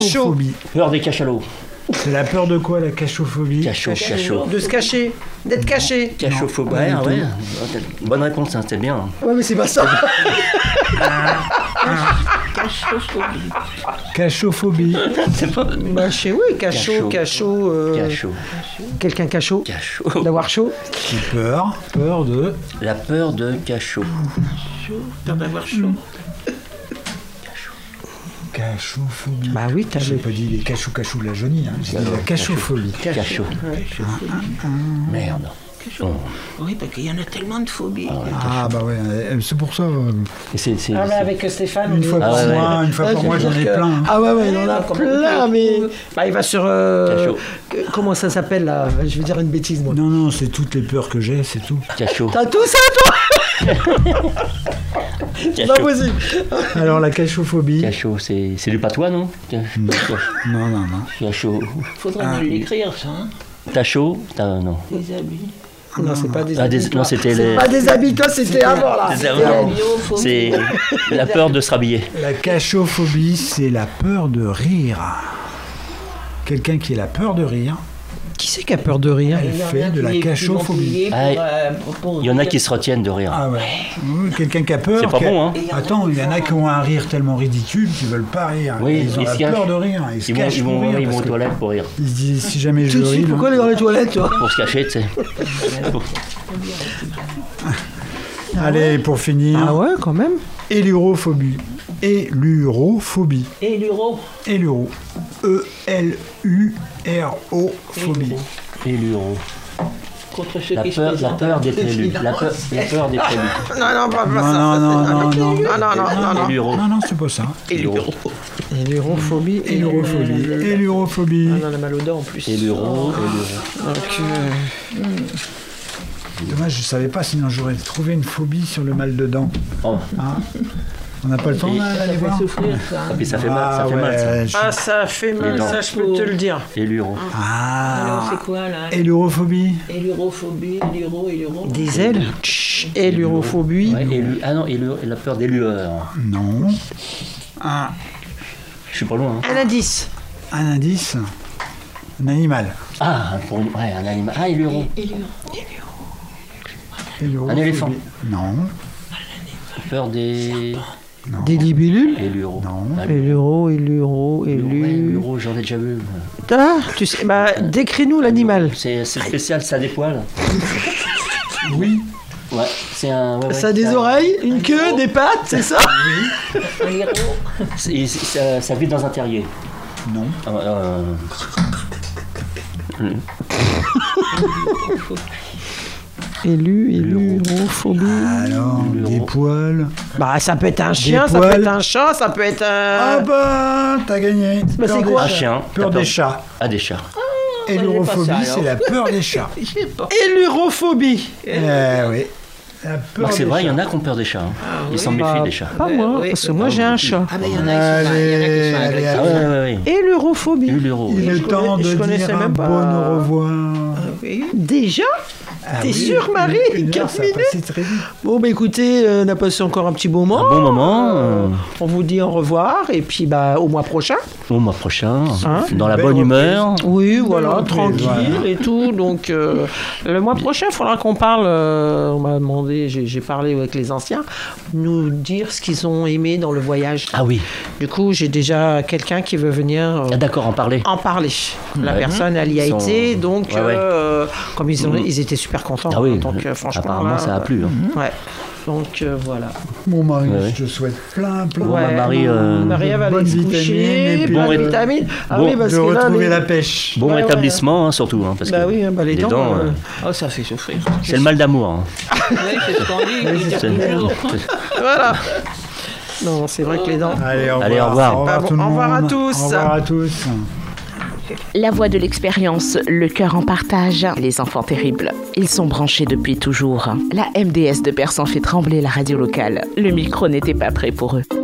Cachophobie. Peur des cachalots. C'est la peur de quoi, la cachophobie? Cachot. De se cacher, d'être caché. Cachophobie. Ouais. Bonne réponse, hein, c'était bien. Ouais, mais c'est pas ça. Cachophobie. C'est pas. Bah, cachot. Quelqu'un cachot. Cachot. D'avoir chaud. Qui peur de... La peur de cachot. Peur d'avoir chaud. Cachophobie. Bah oui, t'as J'ai le... pas dit les cachous de la jaunie, hein. J'ai dit la cachophobie. Cachot. Merde. Oh. Oui, parce qu'il y en a tellement de phobies. Ah bah ouais, c'est pour ça. Et c'est Ah mais avec Stéphane, Une fois pour moi, j'en ai plein. Ah ouais, il en a plein, mais... Bah il va sur... Cachot. Comment ça s'appelle là? Je vais dire une bêtise moi. Non, c'est toutes les peurs que j'ai, c'est tout. Cachot. T'as tout ça toi? C'est pas possible. Alors la cachophobie. Cachot, c'est du patois, non? Non. Cachot. Faudrait nous l'écrire, ça, hein. Tachot, non. Des habits. Non, c'est pas des Ah, habits. non, c'était C'est les. pas des habits, toi, c'était avant là. C'est la peur de se rhabiller. La cachophobie, c'est la peur de rire. Quelqu'un qui a la peur de rire, Qui c'est qui a peur de rire? elle fait de la cachophobie. Il y en a qui se retiennent de rire. Ah ouais. Oui, quelqu'un qui a peur. C'est pas bon, hein? Attends, il y en a qui ont un rire tellement ridicule qu'ils veulent pas rire. Oui, ils ont ils la se cachent. peur de rire. Ils se cachent pour rire. Ils vont parce aux que toilettes pour rire. Ils se disent si jamais je Tout de ris. suite, pourquoi aller dans les toilettes, toi? Pour se cacher, tu sais. Allez, pour finir. Ah ouais, quand même. Élurophobie. Élurophobie. Et l'euro. Éluro. E-L-U-R-O phobie. Et l'euro. Contre ceux La qui se peur présentent. des prélus. La peur des prélus. Non, pas ça. L'euro. Non, c'est pas ça. Élurophobie. Élurophobie. On en a mal aux dents en plus. Et l'euro. Donc, Dommage, je savais pas, sinon j'aurais trouvé une phobie sur le mal de dents. Oh. Hein, on n'a pas le temps d'aller voir. Souffrir, ça. Et puis ça fait mal, ça fait mal. Ça. Ah, ça fait mal, Les dents. ça je peux te le dire. Et l'euro. Alors, Ah, c'est quoi, là? élurophobie. Et l'europhobie, l'euro. Des ailes. Élurophobie. Ouais, ah non, la peur des lueurs. Non. Je suis pas loin. Hein. Un indice. Un indice. Un animal. Ah, un animal. Ah, et l'euro. Élurophobie. Un éléphant. Non. Peur des. Des libellules. Et l'euro. Non. Ah, L'euro. l'euro, j'en ai déjà vu. Ah, tu sais, bah, décris-nous l'animal. C'est spécial, ça a des poils. Oui. Ouais, c'est un. Ouais, Ça a des oreilles, une queue, des pattes, c'est ça? Un héros. Ça vit dans un terrier. Non. Élurophobie. Alors, des poils. Bah, ça peut être un chien, ça poils. peut être un chat, ça peut être Ah un... bah, t'as gagné. Bah, c'est quoi? Un chien. Peur T'as des chats. Ah, des chats. Élurophobie, pas ça, c'est la peur des chats. Je sais pas. Élurophobie. Oui. La peur C'est des vrai, il y chats. en a qui ont peur des chats. Hein. Ils s'en méfient des chats. Pas moi, oui. parce que moi j'ai un chat. Ah, mais il y en a qui sont Allez, agressifs. Ah ouais. Élurophobie. L'euro. Il est temps de je connaissais dire un même pas. bon au revoir. Oui. Déjà? T'es oui, sûr, Marie? une heure, 4 ça a minutes? passé très vite. Bon, bah écoutez, on a passé encore un petit moment. Un bon moment. On vous dit au revoir et puis bah au mois prochain. Au mois prochain. Hein? Dans la Belle bonne humeur. Oui, voilà, reprise, tranquille voilà. et tout. Donc le mois prochain, il faudra qu'on parle. On m'a demandé, j'ai parlé avec les anciens, nous dire ce qu'ils ont aimé dans le voyage. Ah oui. Du coup, j'ai déjà quelqu'un qui veut venir Ah, d'accord, en parler. en parler. La Ouais. personne, elle y a Ils sont- été, donc Ouais, ouais. comme ils étaient super contents. Ah oui. Donc franchement, Apparemment, là, ça a plu. Hein. Ouais. Donc voilà. Mon mari, Ouais. je te souhaite plein. Bon, bah, Marie, Marie, elle va aller bonnes se coucher. vitamines et puis Bonnes bon, vitamines. Ah bon, oui, parce de que là, retrouver les- la pêche. Bon Ouais, rétablissement, hein, surtout. Hein, parce Bah que oui, bah les dents. Oh, ça fait souffrir. c'est le mal d'amour. Hein. Oui, c'est ce qu'on dit. C'est- Voilà. Non, c'est vrai que les dents. Allez, au revoir. Allez, au revoir. Au revoir, Ah bon, tout le au revoir à monde. tous. Au revoir à tous. La voix de l'expérience, le cœur en partage, les enfants terribles. Ils sont branchés depuis toujours. La MDS de Persan fait trembler la radio locale. Le micro n'était pas prêt pour eux.